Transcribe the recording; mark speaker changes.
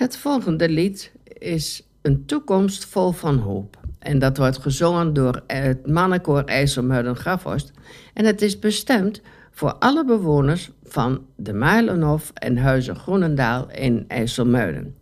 Speaker 1: Het volgende lied is Een toekomst vol van hoop. En dat wordt gezongen door het mannenkoor IJsselmuiden-Grafhorst. En het is bestemd voor alle bewoners van de Maarlenhof en Huize Groenendaal in IJsselmuiden.